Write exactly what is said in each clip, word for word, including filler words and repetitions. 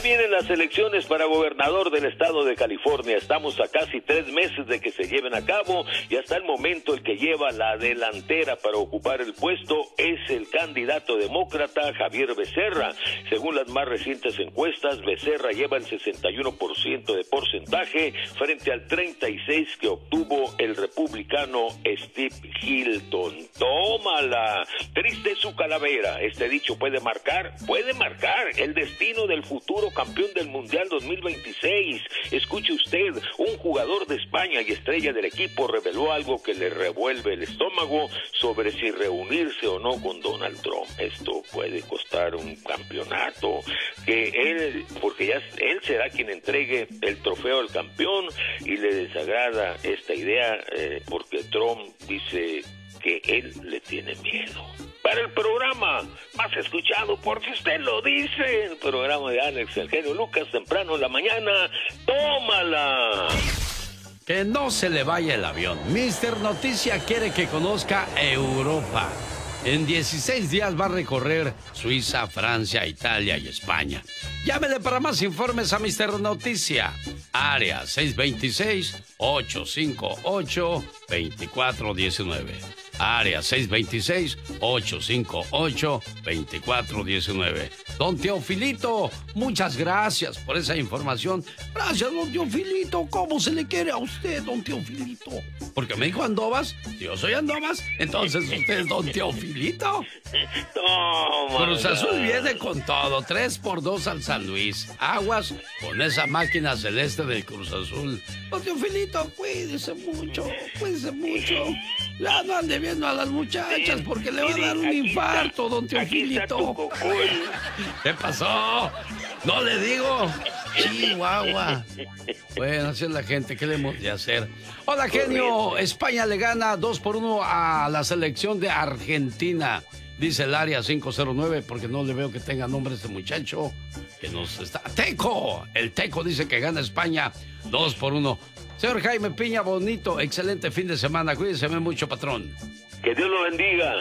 vienen las elecciones para gobernador del estado de California. Estamos a casi tres meses de que se lleven a cabo y hasta el momento el que lleva la delantera para ocupar el puesto es el candidato demócrata Javier Becerra. Según las más recientes encuestas, Becerra lleva el sesenta y uno por ciento de porcentaje frente al treinta y seis por ciento que obtuvo el republicano Steve Hilton. ¡Tómala! Triste su calavera. Este dicho puede marcar, puede marcar el destino del futuro campeón del Mundial dos mil veintiséis. Escuche usted, un jugador de España y estrella del equipo reveló algo que le revuelve el estómago sobre si reunirse o no con Donald Trump. Esto puede costar un campeonato, que él, porque ya él será quien entregue el trofeo al campeón, y le desagrada esta idea eh, porque Trump dice que él le tiene miedo. Para el programa más escuchado, porque usted lo dice, el programa de Alex, el genio Lucas, temprano en la mañana, tómala. Que no se le vaya el avión. Mister Noticia quiere que conozca Europa. En dieciséis días va a recorrer Suiza, Francia, Italia y España. Llámele para más informes a Mister Noticia. Área seis dos seis, ocho cinco ocho, dos cuatro uno nueve. Área seis dos seis, ocho cinco ocho, dos cuatro uno nueve. Don Teofilito, muchas gracias por esa información. Gracias, don Teofilito. ¿Cómo se le quiere a usted, don Teofilito? Porque me dijo Andovas, yo soy Andovas, entonces usted es don Teofilito. Toma. Cruz Azul viene con todo, tres por dos al San Luis. Aguas con esa máquina celeste del Cruz Azul. Don Teofilito, cuídese mucho, cuídese mucho. Ya no ande viendo a las muchachas porque le va a dar un infarto, don Teofilito. ¿Qué pasó? No le digo. Chihuahua. Bueno, así es la gente, ¿qué le hemos de hacer? Hola, genio. España le gana dos por uno a la selección de Argentina. Dice el área cinco cero nueve, porque no le veo que tenga nombre este muchacho que nos está... ¡Teco! El Teco dice que gana España dos por uno. Señor Jaime Piña, bonito, excelente fin de semana. Cuídese mucho, patrón. Que Dios lo bendiga.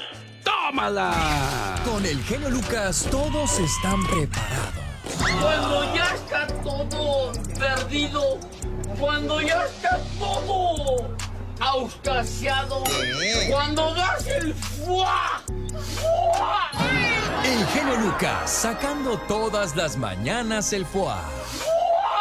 ¡Tómala! Con el genio Lucas todos están preparados. Cuando ya está todo perdido, cuando ya está todo auscasiado, cuando das el fuá, fuá. El genio Lucas sacando todas las mañanas el fuá.